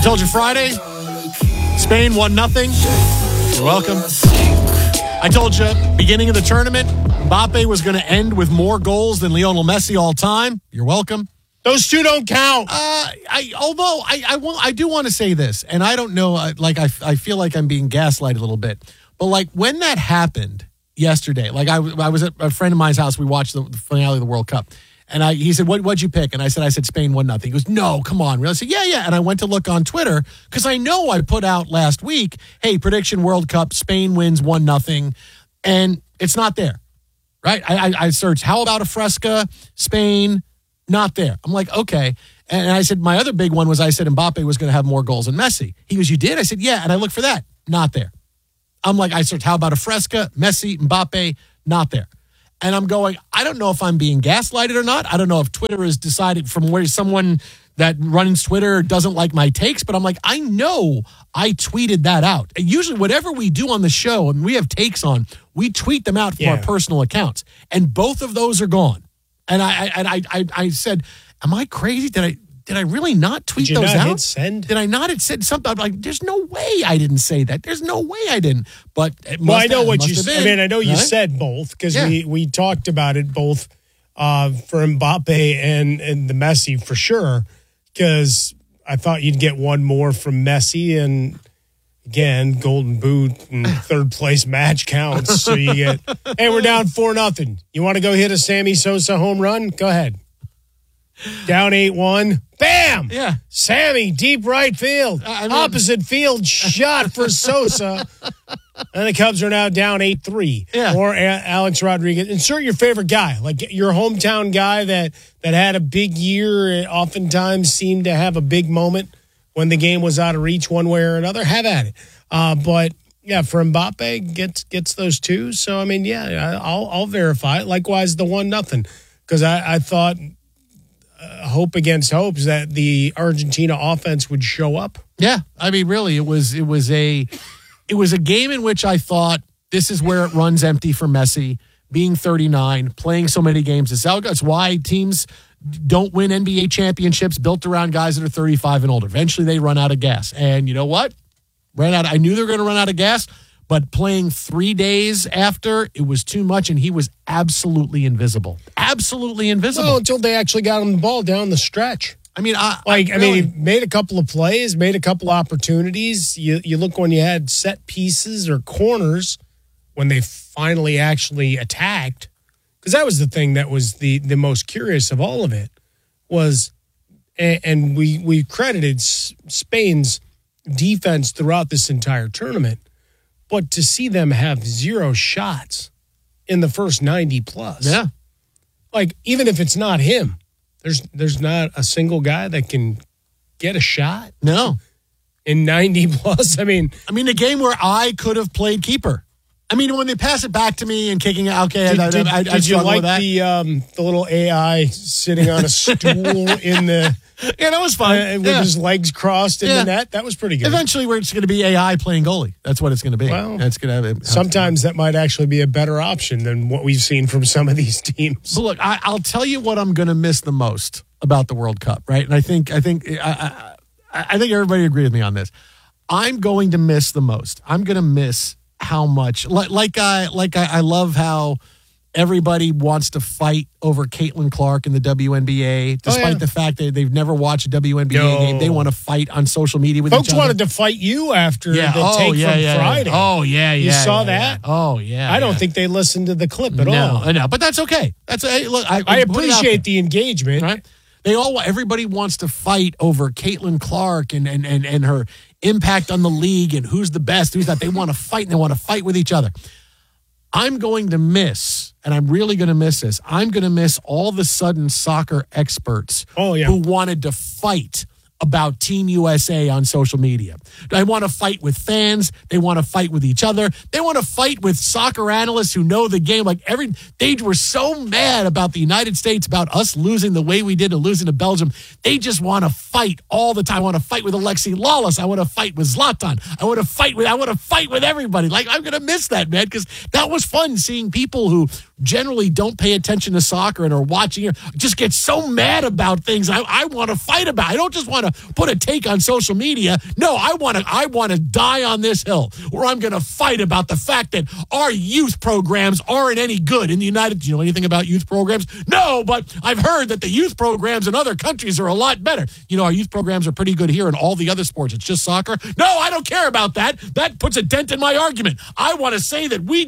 told you Friday, Spain 1-0. You're welcome. I told you, beginning of the tournament, Mbappe was going to end with more goals than Lionel Messi all time. You're welcome. Those two don't count. Although I do want to say this, and I don't know, I feel like I'm being gaslighted a little bit, but like when that happened yesterday, like I was at a friend of mine's house, we watched the finale of the World Cup, and he said, what'd you pick? And I said Spain 1-0. He goes, no, come on. Really? I said, yeah. And I went to look on Twitter because I know I put out last week, hey, prediction World Cup, Spain wins 1-0, and it's not there, right? I searched, how about a Fresca, Spain, not there. I'm like, okay. And I said, my other big one was I said Mbappe was going to have more goals than Messi. He goes, you did? I said, yeah. And I looked for that. Not there. I'm like, I searched, how about a Fresca, Messi, Mbappe, not there. And I'm going, I don't know if I'm being gaslighted or not. I don't know if Twitter has decided from where someone that runs Twitter doesn't like my takes, but I'm like, I know I tweeted that out. And usually whatever we do on the show and we have takes on, we tweet them out from our personal accounts. And both of those are gone. And I said, am I crazy? Did I really not tweet those out? Did you not hit send? Did I not hit send something? I'm like, there's no way I didn't say that. There's no way I didn't. But I know what you said. I mean, I know you said both because we talked about it both for Mbappe and the Messi for sure. Because I thought you'd get one more from Messi, and again, Golden Boot and third place match counts. So you get, hey, we're down 4-0. You want to go hit a Sammy Sosa home run? Go ahead. Down 8-1. Bam! Yeah. Sammy, deep right field. Opposite field shot for Sosa. And the Cubs are now down 8-3. Yeah. Or Alex Rodriguez. Insert your favorite guy. Like your hometown guy that had a big year and oftentimes seemed to have a big moment when the game was out of reach one way or another. Have at it. But, yeah, for Mbappe, gets those two. So, I mean, yeah, I'll verify it. Likewise, the 1-0. Because I thought... hope against hopes that the Argentina offense would show up. Yeah, I mean, really, it was a game in which I thought this is where it runs empty for Messi, being 39, playing so many games. That's why teams don't win NBA championships built around guys that are 35 and older. Eventually, they run out of gas, and you know what? I knew they were going to run out of gas. But playing 3 days after, it was too much, and he was absolutely invisible. Absolutely invisible. Well, until they actually got him the ball down the stretch. I mean, he made a couple of plays, made a couple opportunities. You look when you had set pieces or corners when they finally actually attacked, because that was the thing that was the most curious of all of it was, and we credited Spain's defense throughout this entire tournament. But to see them have 0 shots in the first 90 plus. Yeah. Like, even if it's not him, there's not a single guy that can get a shot. No. In 90 plus. I mean, the game where I could have played keeper. I mean, when they pass it back to me and kicking it, okay, did you like the little AI sitting on a stool in the... Yeah, that was fun. With his legs crossed in the net. That was pretty good. Eventually, it's going to be AI playing goalie. That's what it's going to be. Well, that's going to have sometimes that might actually be a better option than what we've seen from some of these teams. So look, I'll tell you what I'm going to miss the most about the World Cup, right? And I think everybody agrees with me on this. I'm going to miss the most. I'm going to miss how much, I love how everybody wants to fight over Caitlin Clark in the WNBA, despite the fact that they've never watched a WNBA game. They want to fight on social media with each other. Folks wanted to fight you after the take from Friday. Oh, yeah. You saw that? Oh, yeah. I don't think they listened to the clip at all. No, but that's okay. Look, I appreciate the engagement. Right? Everybody wants to fight over Caitlin Clark and her impact on the league and who's the best, who's not. They want to fight, and they want to fight with each other. I'm going to miss, and I'm really going to miss this, I'm going to miss all the sudden soccer experts who wanted to fight about Team USA on social media. They want to fight with fans. They want to fight with each other. They want to fight with soccer analysts who know the game. They were so mad about the United States, about us losing the way we did and losing to Belgium. They just want to fight all the time. I want to fight with Alexi Lawless. I want to fight with Zlatan. I want to fight with everybody. I'm going to miss that, man, because that was fun seeing people who generally don't pay attention to soccer and are watching it just get so mad about things I want to fight about. I don't just want to put a take on social media. No, I want to die on this hill where I'm going to fight about the fact that our youth programs aren't any good in the United. Do you know anything about youth programs? No, but I've heard that the youth programs in other countries are a lot better. You know, our youth programs are pretty good here in all the other sports. It's just soccer. No, I don't care about that. That puts a dent in my argument. I want to say that we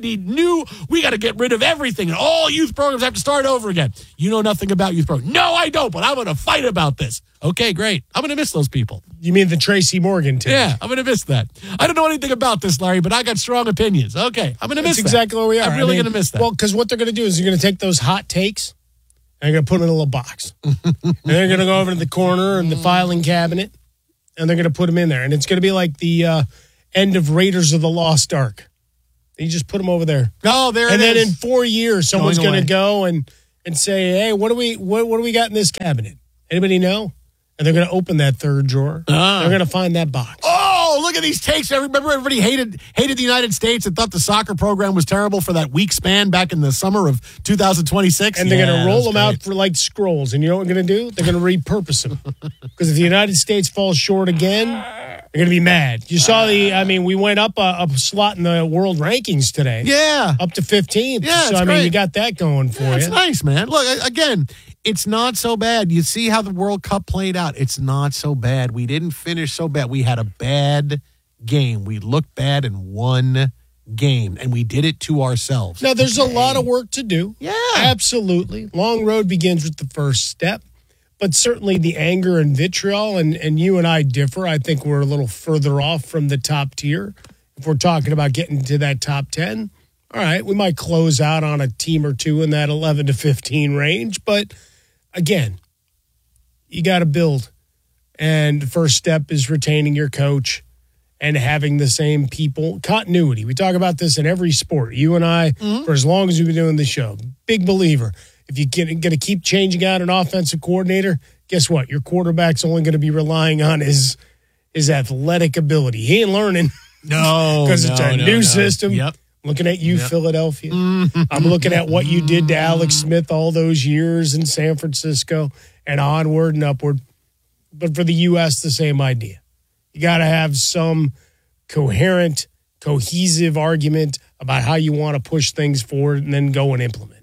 got to get rid of everything and all youth programs have to start over again. You know nothing about youth programs. No, I don't, but I'm going to fight about this. Okay, great. I'm going to miss those people. You mean the Tracy Morgan team? Yeah, I'm going to miss that. I don't know anything about this, Larry, but I got strong opinions. Okay, I'm going to miss that. That's exactly where we are. I'm really going to miss that. Well, because what they're going to do is they're going to take those hot takes and they're going to put them in a little box. And they're going to go over to the corner and the filing cabinet and they're going to put them in there. And it's going to be like the end of Raiders of the Lost Ark. You just put them over there. Oh, there it is. And then in 4 years, someone's going to go and say, hey, what do we got in this cabinet? Anybody know? And they're going to open that third drawer. They're going to find that box. Oh, look at these takes. I remember everybody hated the United States and thought the soccer program was terrible for that week span back in the summer of 2026. And they're going to roll them out for like scrolls. And you know what they're going to do? They're going to repurpose them. Because if the United States falls short again, they're going to be mad. You saw we went up a slot in the world rankings today. Yeah. Up to 15th. Yeah, so, great. you got that going for you. It's nice, man. Look, again, it's not so bad. You see how the World Cup played out. It's not so bad. We didn't finish so bad. We had a bad game. We looked bad in one game, and we did it to ourselves. Now, there's a lot of work to do. Yeah. Absolutely. Long road begins with the first step. But certainly the anger and vitriol, and you and I differ. I think we're a little further off from the top tier. If we're talking about getting to that top 10, all right, we might close out on a team or two in that 11 to 15 range. But again, you got to build. And the first step is retaining your coach and having the same people. Continuity. We talk about this in every sport. You and I, for as long as we've been doing the show, big believer. If you're going to keep changing out an offensive coordinator, guess what? Your quarterback's only going to be relying on his athletic ability. He ain't learning. No, because it's a new system. Yep. Looking at you, Philadelphia. I'm looking at what you did to Alex Smith all those years in San Francisco and onward and upward. But for the U.S., the same idea. You got to have some coherent, cohesive argument about how you want to push things forward and then go and implement.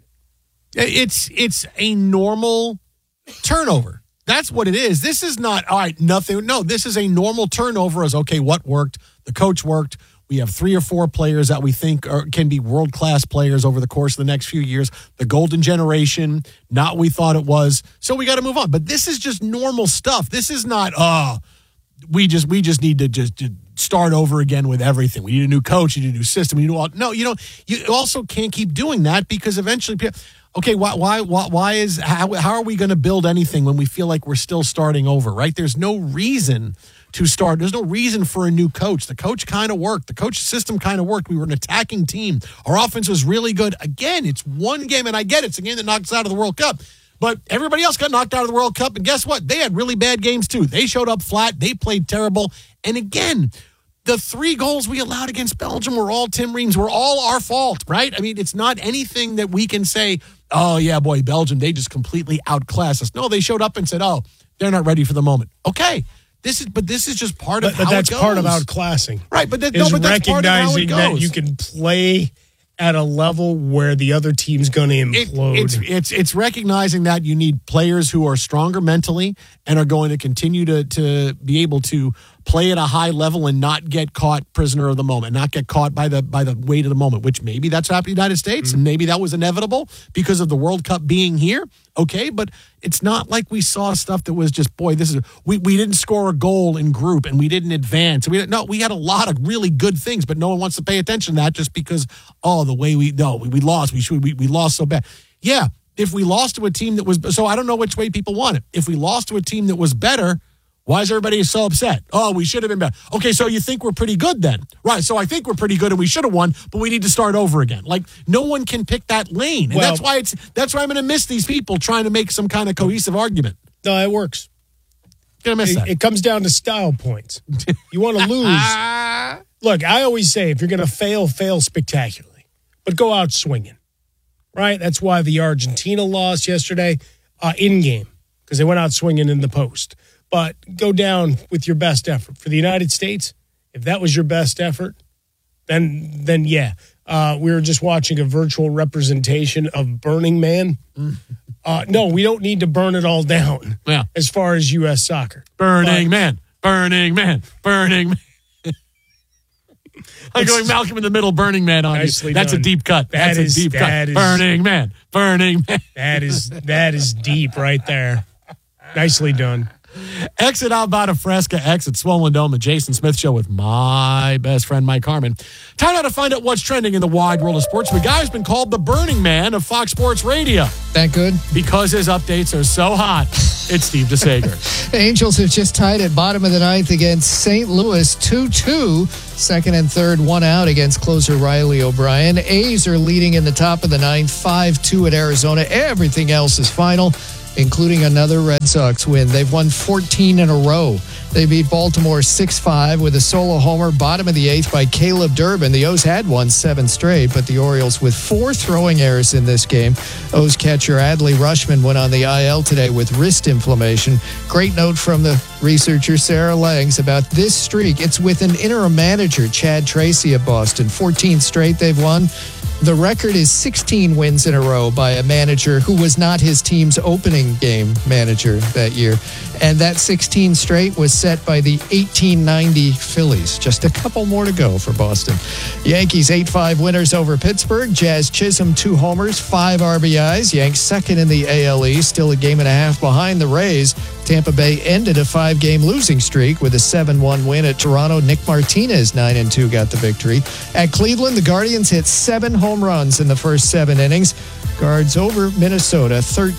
It's a normal turnover. That's what it is. This is not, all right, nothing. No, this is a normal turnover as, okay, what worked? The coach worked. We have 3 or 4 players that we think can be world-class players over the course of the next few years. The golden generation, not what we thought it was. So we got to move on. But this is just normal stuff. This is not, we just need to just start over again with everything. We need a new coach. We need a new system. You also can't keep doing that because eventually people, okay, how are we going to build anything when we feel like we're still starting over, right? There's no reason to start. There's no reason for a new coach. The coach kind of worked. The coach system kind of worked. We were an attacking team. Our offense was really good. Again, it's one game, and I get it. It's a game that knocked us out of the World Cup. But everybody else got knocked out of the World Cup, and guess what? They had really bad games too. They showed up flat. They played terrible. And again, the 3 goals we allowed against Belgium were all Tim Ream's, were all our fault, right? I mean, it's not anything that we can say, oh, yeah, boy, Belgium, they just completely outclassed us. No, they showed up and said, oh, they're not ready for the moment. Okay. This is just part of how it goes. But that's part of outclassing. Right, but that's recognizing part of how it goes. that you can play at a level where the other team's going to implode. It's recognizing that you need players who are stronger mentally and are going to continue to be able to play at a high level and not get caught prisoner of the moment, not get caught by the weight of the moment, which maybe that's happened in the United States, and maybe that was inevitable because of the World Cup being here. Okay, but it's not like we saw stuff that was just, boy, we didn't score a goal in group and we didn't advance. We had a lot of really good things, but no one wants to pay attention to that just because, the way we lost. We lost so bad. Yeah, if we lost to a team that was, so I don't know which way people want it. If we lost to a team that was better, why is everybody so upset? Oh, we should have been better. Okay, so you think we're pretty good then? Right, so I think we're pretty good and we should have won, but we need to start over again. Like, no one can pick that lane. And that's why I'm going to miss these people trying to make some kind of cohesive argument. No, it works. Going to miss that. It comes down to style points. You want to lose. Look, I always say if you're going to fail spectacularly, but go out swinging. right? That's why the Argentina lost yesterday in game, because they went out swinging in the post. But go down with your best effort. For the United States, if that was your best effort, then yeah. We were just watching a virtual representation of Burning Man. No, we don't need to burn it all down as far as U.S. soccer. Burning Man. Burning Man. I'm going Malcolm in the Middle, Burning Man on you. That's a deep cut. That's a deep cut. Burning Man. That is deep right there. Nicely done. Exit Alvada Fresca, exit Swollen Dome, the Jason Smith Show with my best friend, Mike Harmon. Time now to find out what's trending in the wide world of sports. The guy who's been called the Burning Man of Fox Sports Radio. That good? Because his updates are so hot. It's Steve DeSager. The Angels have just tied at bottom of the ninth against St. Louis 2-2. Second and third, one out against closer Riley O'Brien. A's are leading in the top of the ninth, 5-2 at Arizona. Everything else is final, including another Red Sox win. They've won 14 in a row. They beat Baltimore 6-5 with a solo homer, bottom of the eighth by Caleb Durbin. The O's had won 7 straight, but the Orioles with 4 throwing errors in this game. O's catcher Adley Rutschman went on the IL today with wrist inflammation. Great note from the researcher Sarah Langs about this streak. It's with an interim manager, Chad Tracy of Boston. 14 straight they've won. The record is 16 wins in a row by a manager who was not his team's opening game manager that year. And that 16 straight was set by the 1890 Phillies. Just a couple more to go for Boston. Yankees 8-5 winners over Pittsburgh. Jazz Chisholm 2 homers, 5 RBIs. Yanks second in the AL East, still a game and a half behind the Rays. Tampa Bay ended a 5-game losing streak with a 7-1 win at Toronto. Nick Martinez, 9-2, got the victory. At Cleveland, the Guardians hit 7 home runs in the first 7 innings. Guards over Minnesota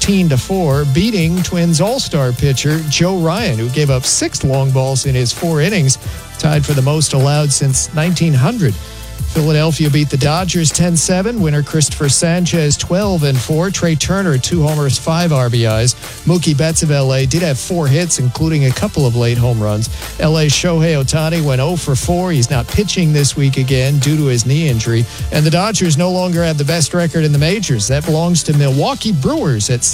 13-4, beating Twins all-star pitcher Joe Ryan, who gave up 6 long balls in his 4 innings, tied for the most allowed since 1900. Philadelphia beat the Dodgers 10-7. Winner Christopher Sanchez 12-4. Trey Turner 2 homers, 5 RBIs. Mookie Betts of LA did have 4 hits, including a couple of late home runs. LA's Shohei Ohtani went 0-4. He's not pitching this week again due to his knee injury. And the Dodgers no longer have the best record in the majors. That belongs to Milwaukee Brewers at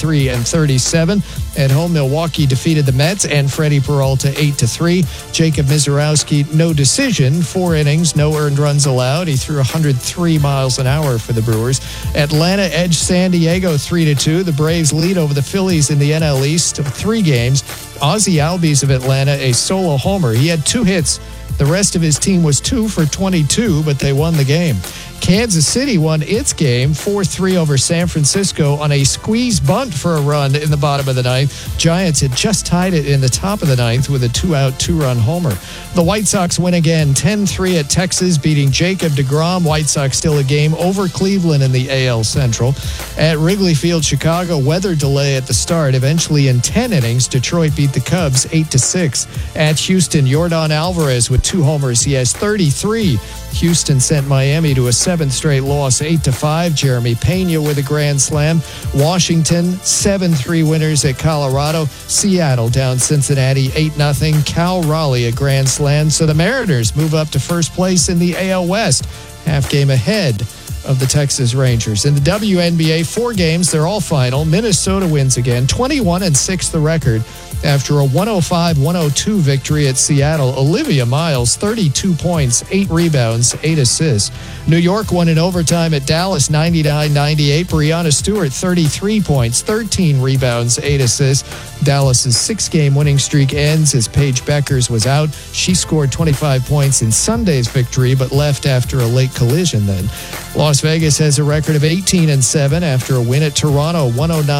63-37. At home, Milwaukee defeated the Mets and Freddie Peralta 8-3. Jacob Mizorowski, no decision, 4 innings, no earned runs allowed. He threw 103 miles an hour for the Brewers. Atlanta edged San Diego 3-2. The Braves lead over the Phillies in the NL East 3 games. Ozzie Albies of Atlanta, a solo homer. He had 2 hits. The rest of his team was 2 for 22, but they won the game. Kansas City won its game 4-3 over San Francisco on a squeeze bunt for a run in the bottom of the ninth. Giants had just tied it in the top of the ninth with a 2-out, 2-run homer. The White Sox win again 10-3 at Texas, beating Jacob deGrom. White Sox still a game over Cleveland in the AL Central. At Wrigley Field, Chicago, weather delay at the start. Eventually in 10 innings, Detroit beat the Cubs 8-6. At Houston, Yordan Alvarez with 2 homers. He has 33. Houston sent Miami to a 7th straight loss, 8-5. Jeremy Pena with a grand slam. Washington, 7-3 winners at Colorado. Seattle down Cincinnati, 8-0. Cal Raleigh, a grand slam. So the Mariners move up to first place in the AL West, half game ahead of the Texas Rangers. In the WNBA, 4 games, they're all final. Minnesota wins again, 21-6 the record. After a 105-102 victory at Seattle, Olivia Miles, 32 points, 8 rebounds, 8 assists. New York won in overtime at Dallas, 99-98. Breanna Stewart, 33 points, 13 rebounds, 8 assists. Dallas's 6-game winning streak ends as Paige Beckers was out. She scored 25 points in Sunday's victory, but left after a late collision then. Las Vegas has a record of 18-7 after a win at Toronto,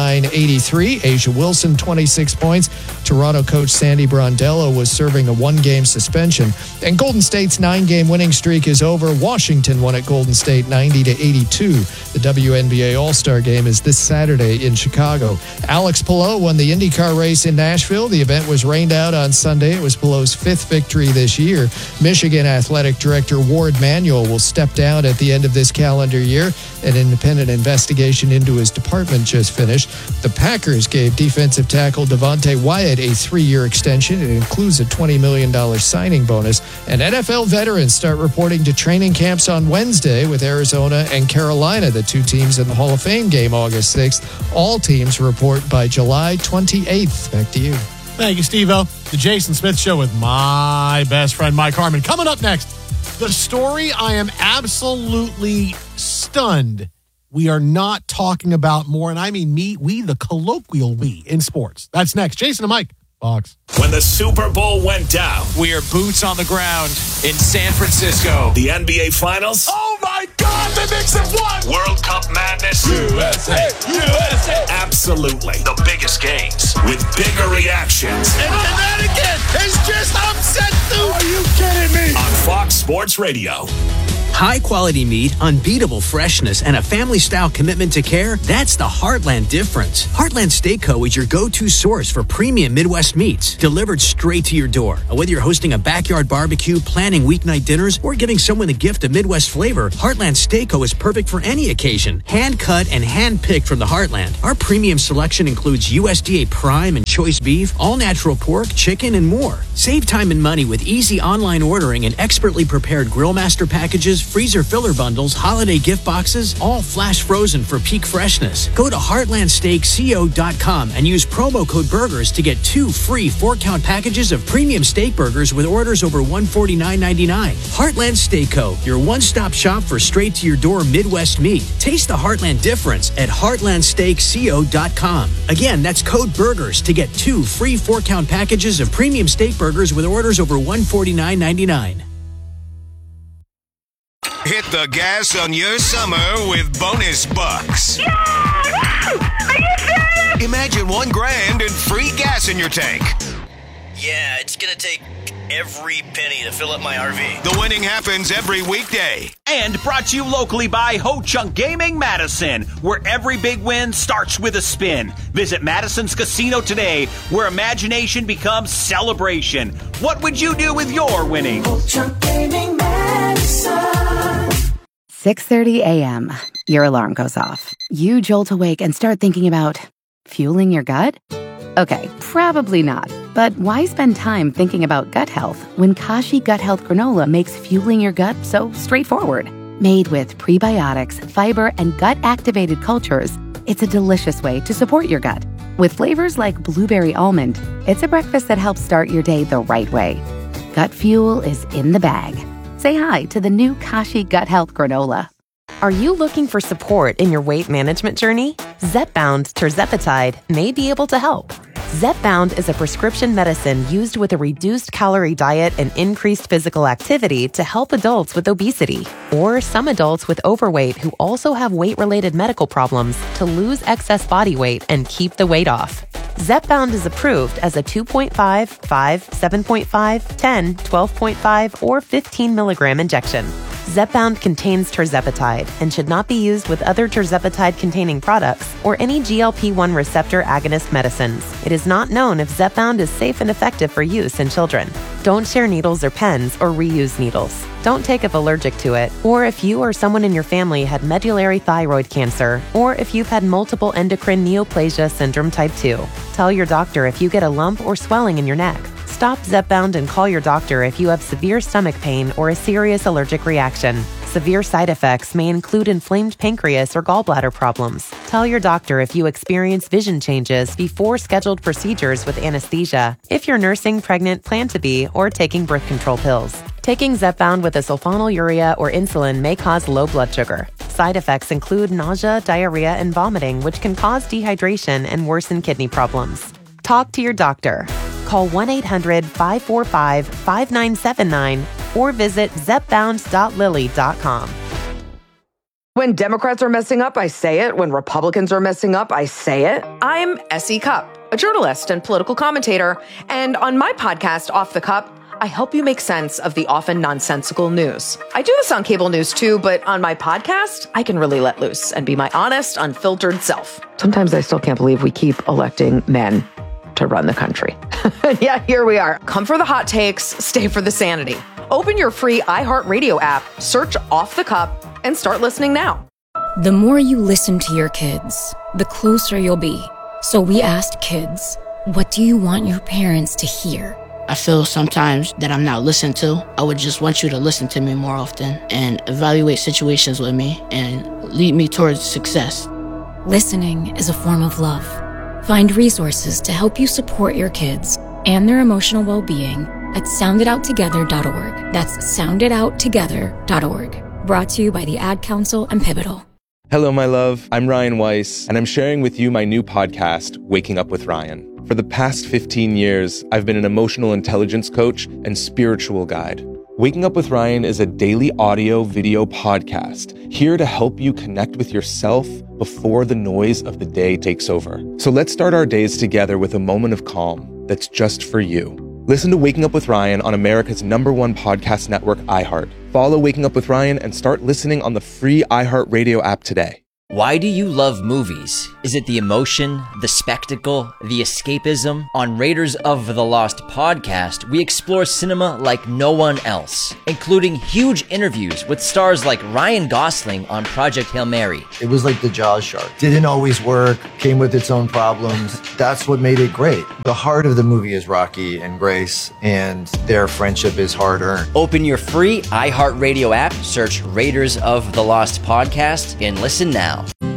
109-83. Asia Wilson, 26 points. Toronto coach Sandy Brondello was serving a 1-game suspension. And Golden State's 9-game winning streak is over. Washington won at Golden State 90-82. The WNBA All-Star Game is this Saturday in Chicago. Alex Palou won the IndyCar race in Nashville. The event was rained out on Sunday. It was Palou's 5th victory this year. Michigan Athletic Director Ward Manuel will step down at the end of this calendar year. An independent investigation into his department just finished. The Packers gave defensive tackle Devontae Wyatt Wyatt a 3-year extension. It includes a $20 million signing bonus. And NFL veterans start reporting to training camps on Wednesday with Arizona and Carolina, the two teams in the Hall of Fame game August 6th. All teams report by July 28th. Back to you. Thank you, Steve-O. The Jason Smith Show with my best friend, Mike Harmon. Coming up next, the story I am absolutely stunned we are not talking about more, and I mean we, the colloquial we, in sports. That's next. Jason and Mike, Fox. When the Super Bowl went down, we are boots on the ground in San Francisco. The NBA Finals. Oh my God, the Knicks have won! World Cup madness. USA! USA! Absolutely. The biggest games with bigger reactions. And Connecticut is just upset too! Are you kidding me? On Fox Sports Radio. High-quality meat, unbeatable freshness, and a family-style commitment to care, that's the Heartland difference. Heartland Steak Co. is your go-to source for premium Midwest meats, delivered straight to your door. Whether you're hosting a backyard barbecue, planning weeknight dinners, or giving someone the gift of Midwest flavor, Heartland Steak Co. is perfect for any occasion. Hand-cut and hand-picked from the Heartland. Our premium selection includes USDA prime and choice beef, all-natural pork, chicken, and more. Save time and money with easy online ordering and expertly prepared Grill Master packages, freezer filler bundles, holiday gift boxes, all flash frozen for peak freshness. Go to heartlandsteakco.com and use promo code BURGERS to get 2 free 4-count packages of premium steak burgers with orders over $149.99. Heartland Steak Co., your one-stop shop for straight-to-your-door Midwest meat. Taste the Heartland difference at heartlandsteakco.com. Again, that's code BURGERS to get 2 free 4-count packages of premium steak burgers with orders over $149.99. Hit the gas on your summer with bonus bucks. Yeah! Are you serious? Imagine $1,000 and free gas in your tank. Yeah, it's gonna take every penny to fill up my RV. The winning happens every weekday. And brought to you locally by Ho Chunk Gaming Madison, where every big win starts with a spin. Visit Madison's Casino today, where imagination becomes celebration. What would you do with your winnings? Ho Chunk Gaming Madison. 6:30 a.m. Your alarm goes off. You jolt awake and start thinking about fueling your gut? Okay, probably not. But why spend time thinking about gut health when Kashi Gut Health Granola makes fueling your gut so straightforward? Made with prebiotics, fiber, and gut-activated cultures, it's a delicious way to support your gut. With flavors like blueberry almond, it's a breakfast that helps start your day the right way. Gut fuel is in the bag. Say hi to the new Kashi Gut Health Granola. Are you looking for support in your weight management journey? Zepbound tirzepatide may be able to help. Zepbound is a prescription medicine used with a reduced calorie diet and increased physical activity to help adults with obesity, or some adults with overweight who also have weight-related medical problems to lose excess body weight and keep the weight off. Zepbound is approved as a 2.5, 5, 7.5, 10, 12.5, or 15 milligram injection. Zepbound contains tirzepatide and should not be used with other tirzepatide-containing products or any GLP-1 receptor agonist medicines. It is not known if Zepbound is safe and effective for use in children. Don't share needles or pens or reuse needles. Don't take if allergic to it, or if you or someone in your family had medullary thyroid cancer, or if you've had multiple endocrine neoplasia syndrome type 2. Tell your doctor if you get a lump or swelling in your neck. Stop Zepbound and call your doctor if you have severe stomach pain or a serious allergic reaction. Severe side effects may include inflamed pancreas or gallbladder problems. Tell your doctor if you experience vision changes before scheduled procedures with anesthesia, if you're nursing, pregnant, plan to be, or taking birth control pills. Taking Zepbound with a sulfonylurea or insulin may cause low blood sugar. Side effects include nausea, diarrhea, and vomiting, which can cause dehydration and worsen kidney problems. Talk to your doctor. Call 1-800-545-5979 or visit zepbound.lily.com. When Democrats are messing up, I say it. When Republicans are messing up, I say it. I'm S.E. Cupp, a journalist and political commentator. And on my podcast, Off the Cup, I help you make sense of the often nonsensical news. I do this on cable news too, but on my podcast, I can really let loose and be my honest, unfiltered self. Sometimes I still can't believe we keep electing men to run the country. Yeah, here we are. Come for the hot takes, stay for the sanity. Open your free iHeartRadio app, search Off the Cup, and start listening now. The more you listen to your kids, the closer you'll be. So we asked kids, What do you want your parents to hear? I feel sometimes that I'm not listened to. I would just want you to listen to me more often and evaluate situations with me and lead me towards success. Listening is a form of love. Find resources to help you support your kids and their emotional well-being at sounditouttogether.org. That's sounditouttogether.org. Brought to you by the Ad Council and Pivotal. Hello, my love. I'm Ryan Weiss, and I'm sharing with you my new podcast, Waking Up with Ryan. For the past 15 years, I've been an emotional intelligence coach and spiritual guide. Waking Up with Ryan is a daily audio video podcast here to help you connect with yourself before the noise of the day takes over. So let's start our days together with a moment of calm that's just for you. Listen to Waking Up with Ryan on America's #1 podcast network, iHeart. Follow Waking Up with Ryan and start listening on the free iHeartRadio app today. Why do you love movies? Is it the emotion, the spectacle, the escapism? On Raiders of the Lost podcast, we explore cinema like no one else, including huge interviews with stars like Ryan Gosling on Project Hail Mary. It was like the Jaws shark. Didn't always work, came with its own problems. That's what made it great. The heart of the movie is Rocky and Grace, and their friendship is hard-earned. Open your free iHeartRadio app, search Raiders of the Lost podcast, and listen now.